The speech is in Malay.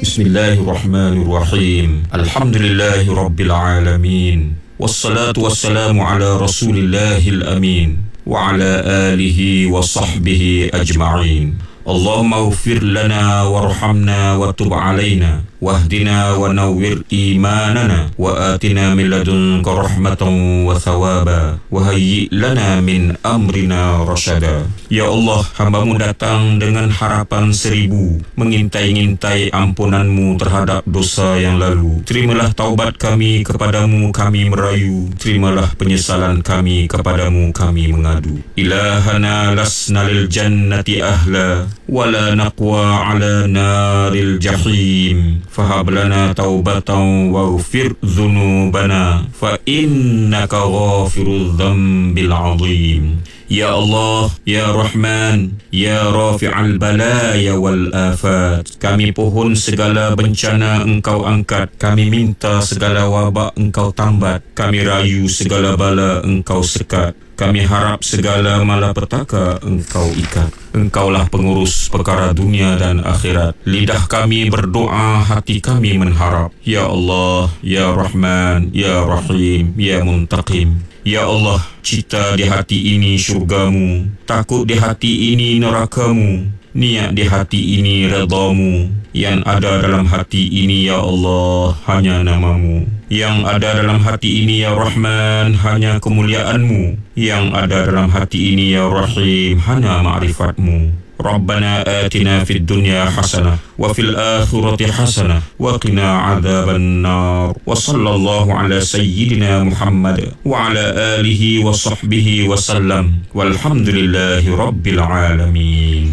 Bismillahirrahmanirrahim. Alhamdulillahi Rabbil Alamin. Wassalatu wassalamu ala Rasulillahil Amin wa ala alihi wa sahbihi ajma'in. Allahumma ighfir lana warhamna wa tub alaina wahdina wa nawwir imanana wa atina min ladunka rahmatan wa thawaba wa hayyi lana min amrina rasyada. Ya Allah, hamba-Mu datang dengan harapan 1000, mengintai-ngintai ampunanmu terhadap dosa yang lalu. Terimalah taubat kami kepadamu, kami merayu. Terimalah penyesalan kami kepadamu, kami mengadu. Ilahana lasna lil jannati ahla wala naqwa ala naril jahim. Fahab lana taubatan waghfir dhunubana fa innaka ghafirudz dzambil azim. Ya Allah, Ya Rahman, Ya Rafi'al balaya wal afat. Kami pohon segala bencana Engkau angkat. Kami minta segala wabak Engkau tambat. Kami rayu segala bala Engkau sekat. Kami harap segala malapetaka Engkau ikat. Engkaulah pengurus perkara dunia dan akhirat. Lidah kami berdoa, hati kami mengharap. Ya Allah, Ya Rahman, Ya Rahim, Ya Muntaqim. Ya Allah, cita di hati ini syurgamu, takut di hati ini nerakamu, niat di hati ini redamu. Yang ada dalam hati ini, Ya Allah, hanya namamu. Yang ada dalam hati ini, Ya Rahman, hanya kemuliaanmu. Yang ada dalam hati ini, Ya Rahim, hanya ma'rifatmu. Rabbana atina fid dunya hasanah wa fil akhirati hasanah wa qina adzaban nar. Wa sallallahu ala sayyidina Muhammad wa ala alihi wa sahbihi wa sallam. Walhamdulillahi rabbil alamin.